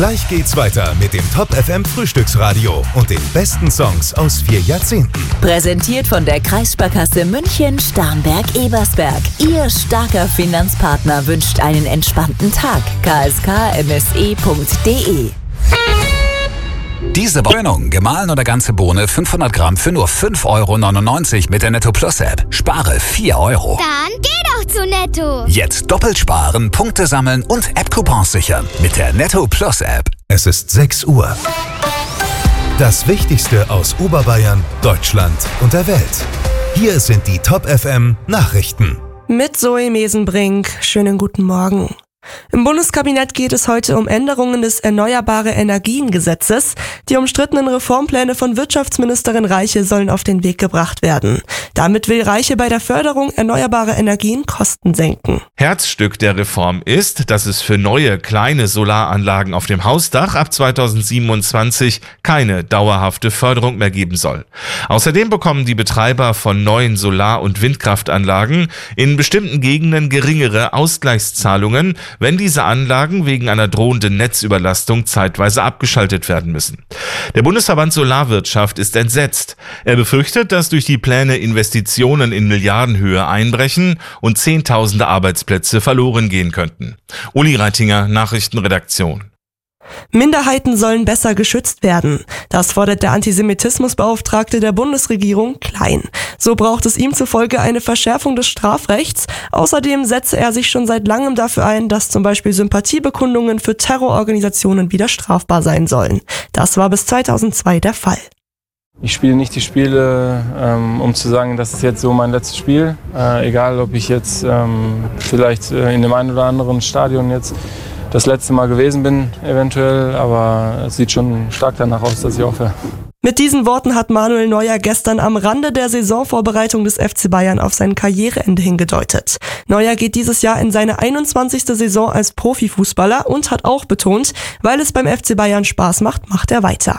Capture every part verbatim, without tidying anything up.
Gleich geht's weiter mit dem Top F M Frühstücksradio und den besten Songs aus vier Jahrzehnten. Präsentiert von der Kreissparkasse München Starnberg-Ebersberg. Ihr starker Finanzpartner wünscht einen entspannten Tag. k s k m s e punkt d e. Diese Bohnung, gemahlen oder ganze Bohne, fünfhundert Gramm für nur fünf Euro neunundneunzig mit der Netto Plus App. Spare vier Euro. Dann geh doch zu Netto. Jetzt doppelt sparen, Punkte sammeln und App-Coupons sichern mit der Netto Plus App. Es ist sechs Uhr. Das Wichtigste aus Oberbayern, Deutschland und der Welt. Hier sind die Top F M Nachrichten. Mit Zoe Mesenbrink. Schönen guten Morgen. Im Bundeskabinett geht es heute um Änderungen des Erneuerbare-Energien-Gesetzes. Die umstrittenen Reformpläne von Wirtschaftsministerin Reiche sollen auf den Weg gebracht werden. Damit will Reiche bei der Förderung erneuerbarer Energien Kosten senken. Herzstück der Reform ist, dass es für neue kleine Solaranlagen auf dem Hausdach ab zweitausendsiebenundzwanzig keine dauerhafte Förderung mehr geben soll. Außerdem bekommen die Betreiber von neuen Solar- und Windkraftanlagen in bestimmten Gegenden geringere Ausgleichszahlungen, wenn diese Anlagen wegen einer drohenden Netzüberlastung zeitweise abgeschaltet werden müssen. Der Bundesverband Solarwirtschaft ist entsetzt. Er befürchtet, dass durch die Pläne Investitionen in Milliardenhöhe einbrechen und Zehntausende Arbeitsplätze verloren gehen könnten. Uli Reitinger, Nachrichtenredaktion. Minderheiten sollen besser geschützt werden. Das fordert der Antisemitismusbeauftragte der Bundesregierung Klein. So braucht es ihm zufolge eine Verschärfung des Strafrechts. Außerdem setze er sich schon seit langem dafür ein, dass zum Beispiel Sympathiebekundungen für Terrororganisationen wieder strafbar sein sollen. Das war bis zweitausendzwei der Fall. Ich spiele nicht die Spiele, ähm, um zu sagen, das ist jetzt so mein letztes Spiel. Äh, egal, ob ich jetzt ähm, vielleicht äh, in dem einen oder anderen Stadion jetzt das letzte Mal gewesen bin, eventuell, aber es sieht schon stark danach aus, dass ich aufhöre. Mit diesen Worten hat Manuel Neuer gestern am Rande der Saisonvorbereitung des F C Bayern auf sein Karriereende hingedeutet. Neuer geht dieses Jahr in seine einundzwanzigste Saison als Profifußballer und hat auch betont, weil es beim F C Bayern Spaß macht, macht er weiter.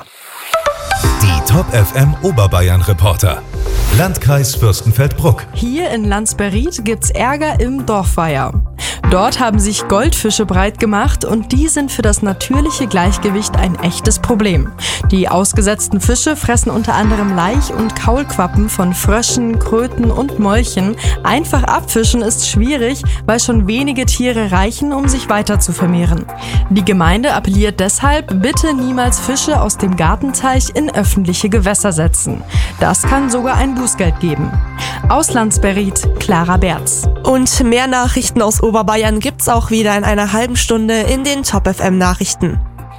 Die Top F M Oberbayern Reporter. Landkreis Fürstenfeldbruck. Hier in Landsberried gibt's Ärger im Dorfweiher. Dort haben sich Goldfische breit gemacht und die sind für das natürliche Gleichgewicht ein echtes Problem. Die ausgesetzten Fische fressen unter anderem Laich- und Kaulquappen von Fröschen, Kröten und Molchen. Einfach abfischen ist schwierig, weil schon wenige Tiere reichen, um sich weiter zu vermehren. Die Gemeinde appelliert deshalb, bitte niemals Fische aus dem Gartenteich in öffentliche Gewässer setzen. Das kann sogar ein Bußgeld geben. Aus Landsberried, Clara Berz. Und mehr Nachrichten aus Oberbayern gibt's auch wieder in einer halben Stunde in den Top F M Nachrichten.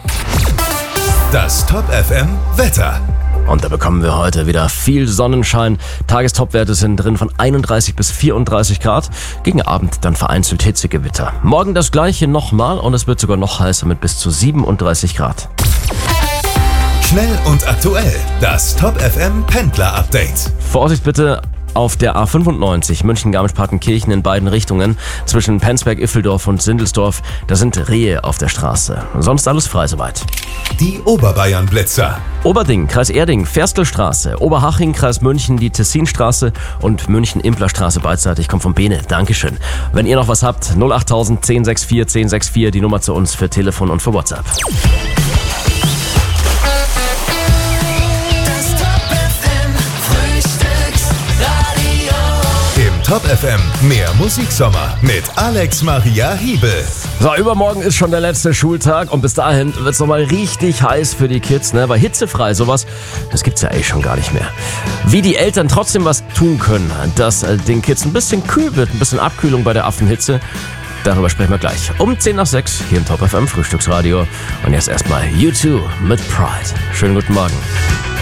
Das Top F M Wetter. Und da bekommen wir heute wieder viel Sonnenschein. Tagestopwerte sind drin von einunddreißig bis vierunddreißig Grad. Gegen Abend dann vereinzelt Hitzegewitter. Morgen das gleiche nochmal und es wird sogar noch heißer mit bis zu siebenunddreißig Grad. Schnell und aktuell. Das Top F M Pendler Update. Vorsicht bitte. Auf der A fünfundneunzig München-Garmisch-Partenkirchen in beiden Richtungen zwischen Penzberg-Iffeldorf und Sindelsdorf, da sind Rehe auf der Straße. Sonst alles frei soweit. Die Oberbayern-Blitzer. Oberding, Kreis Erding, Ferstelstraße, Oberhaching, Kreis München, die Tessinstraße und München-Implerstraße beidseitig. Kommt von Bene. Dankeschön. Wenn ihr noch was habt, null achttausend, zehn sechs vier, zehn sechs vier, die Nummer zu uns für Telefon und für WhatsApp. Top F M, mehr Musiksommer mit Alex Maria Hiebel. So, übermorgen ist schon der letzte Schultag und bis dahin wird es nochmal richtig heiß für die Kids, ne? Weil hitzefrei sowas, das gibt's ja eigentlich schon gar nicht mehr. Wie die Eltern trotzdem was tun können, dass äh, den Kids ein bisschen kühl wird, ein bisschen Abkühlung bei der Affenhitze, darüber sprechen wir gleich. Um zehn nach sechs hier im Top F M Frühstücksradio. Und jetzt erstmal U zwei mit Pride. Schönen guten Morgen.